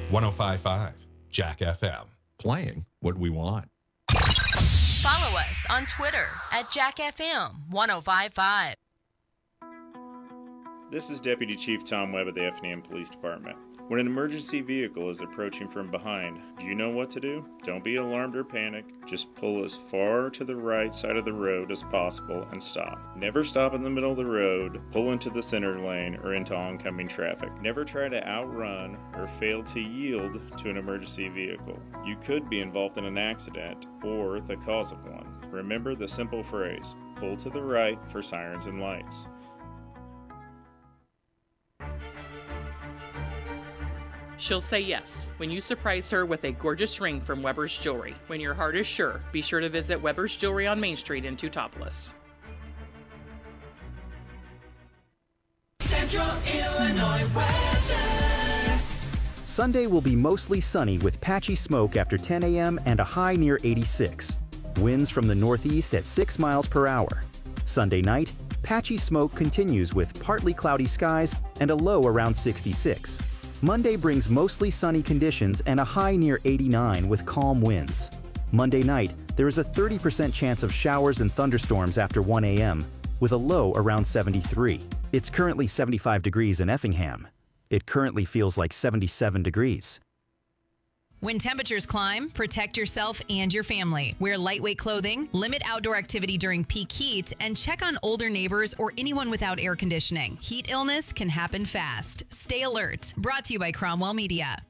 105.5 Jack FM. Playing what we want. Follow us on Twitter at JackFM1055. This is Deputy Chief Tom Webb of the Effingham Police Department. When an emergency vehicle is approaching from behind, do you know what to do? Don't be alarmed or panic. Just pull as far to the right side of the road as possible and stop. Never stop in the middle of the road, pull into the center lane, or into oncoming traffic. Never try to outrun or fail to yield to an emergency vehicle. You could be involved in an accident or the cause of one. Remember the simple phrase, pull to the right for sirens and lights. She'll say yes when you surprise her with a gorgeous ring from Weber's Jewelry. When your heart is sure, be sure to visit Weber's Jewelry on Main Street in Teutopolis. Central Illinois weather. Sunday will be mostly sunny with patchy smoke after 10 a.m. and a high near 86. Winds from the northeast at 6 miles per hour. Sunday night, patchy smoke continues with partly cloudy skies and a low around 66. Monday brings mostly sunny conditions and a high near 89 with calm winds. Monday night, there is a 30% chance of showers and thunderstorms after 1 a.m. with a low around 73. It's currently 75 degrees in Effingham. It currently feels like 77 degrees. When temperatures climb, protect yourself and your family. Wear lightweight clothing, limit outdoor activity during peak heat, and check on older neighbors or anyone without air conditioning. Heat illness can happen fast. Stay alert. Brought to you by Cromwell Media.